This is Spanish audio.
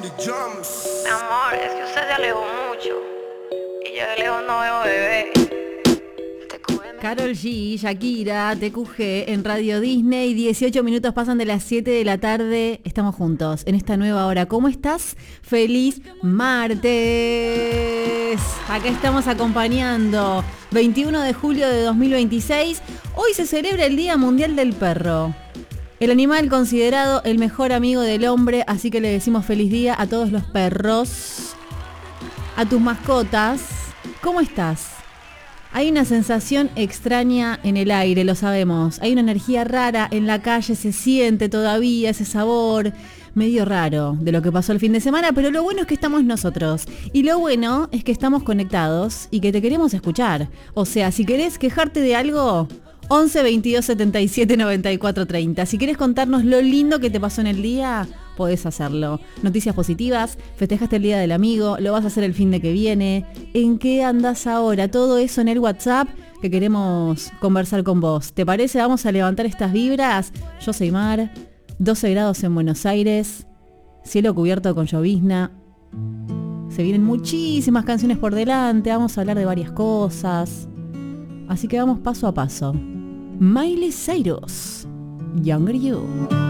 Mi amor, es que usted se alejó mucho y yo de lejos no veo bebé. Karol G, Shakira, TQG en Radio Disney, 18 minutos pasan de las 7 de la tarde, estamos juntos en esta nueva hora. ¿Cómo estás? ¡Feliz martes! Acá estamos acompañando 21 de julio de 2026. Hoy se celebra el Día Mundial del Perro. El animal considerado el mejor amigo del hombre, así que le decimos feliz día a todos los perros, a tus mascotas. ¿Cómo estás? Hay una sensación extraña en el aire, lo sabemos. Hay una energía rara en la calle, se siente todavía ese sabor medio raro de lo que pasó el fin de semana, pero lo bueno es que estamos nosotros. Y lo bueno es que estamos conectados y que te queremos escuchar. O sea, si querés quejarte de algo, 11 22 77 94 30. Si querés contarnos lo lindo que te pasó en el día, podés hacerlo. Noticias positivas, festejaste el día del amigo, lo vas a hacer el fin de que viene. ¿En qué andás ahora? Todo eso en el WhatsApp que queremos conversar con vos. ¿Te parece? Vamos a levantar estas vibras. Yo soy Mar, 12 grados en Buenos Aires, cielo cubierto con llovizna. Se vienen muchísimas canciones por delante, vamos a hablar de varias cosas. Así que vamos paso a paso. Miley Cyrus, Younger You.